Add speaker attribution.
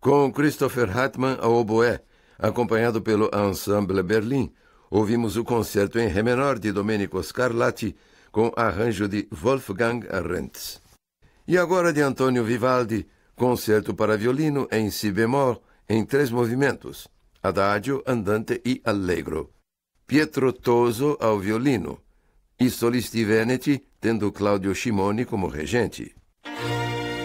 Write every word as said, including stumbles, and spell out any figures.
Speaker 1: Com Christopher Hartmann ao oboé, acompanhado pelo Ensemble Berlin, ouvimos o concerto em Ré menor de Domenico Scarlatti, com arranjo de Wolfgang Rentz. E agora de Antonio Vivaldi, concerto para violino em si bemol, em três movimentos, adagio, andante e allegro. Pietro Toso ao violino, e solisti veneti, tendo Claudio Scimoni como regente.